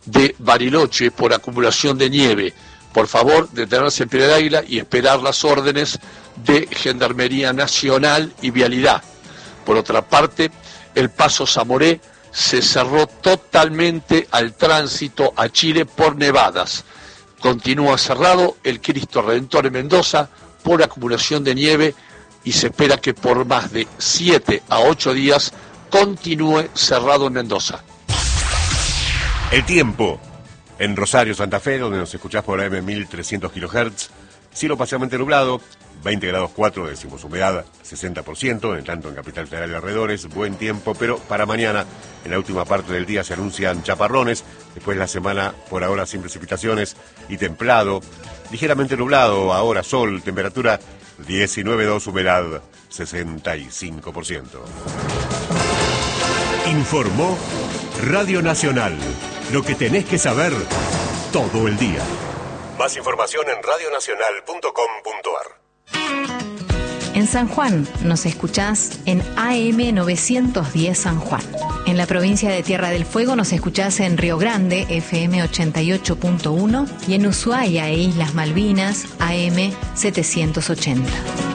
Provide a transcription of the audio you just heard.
de Bariloche por acumulación de nieve. Por favor, detenerse en Piedra del Águila y esperar las órdenes de Gendarmería Nacional y Vialidad. Por otra parte, el Paso Zamoré se cerró totalmente al tránsito a Chile por nevadas. Continúa cerrado el Cristo Redentor en Mendoza por acumulación de nieve y se espera que por más de 7 a 8 días continúe cerrado en Mendoza. El tiempo. En Rosario, Santa Fe, donde nos escuchás por AM 1300 kHz, cielo parcialmente nublado, 20 grados 4, decimos humedad 60%, en tanto en Capital Federal y alrededores, buen tiempo, pero para mañana, en la última parte del día, se anuncian chaparrones, después la semana por ahora sin precipitaciones y templado, ligeramente nublado, ahora sol, temperatura 19,2, humedad 65%. Informó Radio Nacional. Lo que tenés que saber todo el día. Más información en radionacional.com.ar. En San Juan nos escuchás en AM 910 San Juan. En la provincia de Tierra del Fuego nos escuchás en Río Grande, FM 88.1, y en Ushuaia e Islas Malvinas, AM 780.